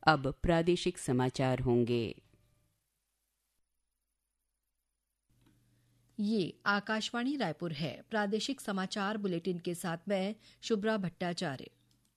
अब प्रादेशिक समाचार होंगे। ये आकाशवाणी रायपुर है। प्रादेशिक समाचार बुलेटिन के साथ मैं शुभ्रा भट्टाचार्य।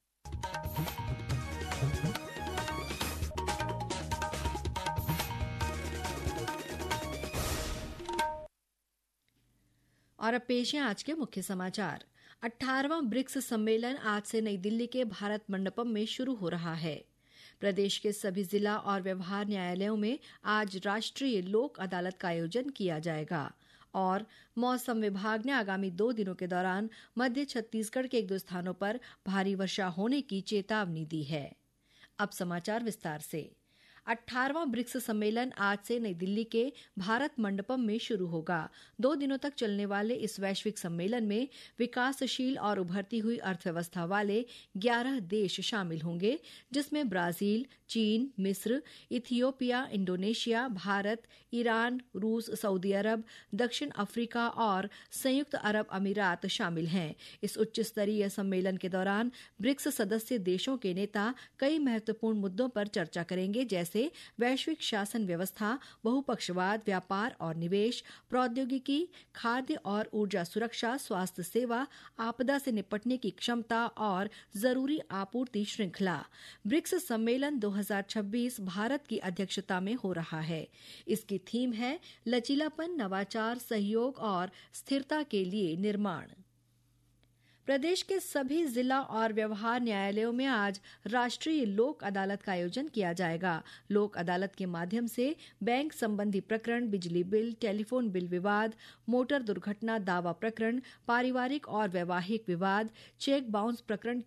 और अब पेश है आज के मुख्य समाचार। 18वां ब्रिक्स सम्मेलन आज से नई दिल्ली के भारत मंडपम में शुरू हो रहा है। प्रदेश के सभी जिला और व्यवहार न्यायालयों में आज राष्ट्रीय लोक अदालत का आयोजन किया जाएगा। और मौसम विभाग ने आगामी 2 दिनों के दौरान मध्य छत्तीसगढ़ के 1-2 स्थानों पर भारी वर्षा होने की चेतावनी दी है। अब समाचार विस्तार से। 18वां ब्रिक्स सम्मेलन आज से नई दिल्ली के भारत मंडपम में शुरू होगा। 2 दिनों तक चलने वाले इस वैश्विक सम्मेलन में विकासशील और उभरती हुई अर्थव्यवस्था वाले 11 देश शामिल होंगे, जिसमें ब्राजील, चीन, मिस्र, इथियोपिया, इंडोनेशिया, भारत, ईरान, रूस, सऊदी अरब, दक्षिण अफ्रीका और संयुक्त अरब अमीरात शामिल हैं। इस उच्च स्तरीय सम्मेलन के दौरान ब्रिक्स सदस्य देशों के नेता कई महत्वपूर्ण मुद्दों पर चर्चा करेंगे, जैसे वैश्विक शासन व्यवस्था, बहुपक्षवाद, व्यापार और निवेश, प्रौद्योगिकी, खाद्य और ऊर्जा सुरक्षा, स्वास्थ्य सेवा, आपदा से निपटने की क्षमता और जरूरी आपूर्ति श्रृंखला। ब्रिक्स सम्मेलन 2026 भारत की अध्यक्षता में हो रहा है। इसकी थीम है लचीलापन, नवाचार, सहयोग और स्थिरता के लिए निर्माण। प्रदेश के सभी जिला और व्यवहार न्यायालयों में आज राष्ट्रीय लोक अदालत का आयोजन किया जाएगा। लोक अदालत के माध्यम से बैंक संबंधी प्रकरण, बिजली बिल, टेलीफोन बिल विवाद, मोटर दुर्घटना दावा प्रकरण, पारिवारिक और वैवाहिक विवाद, चेक बाउंस प्रकरण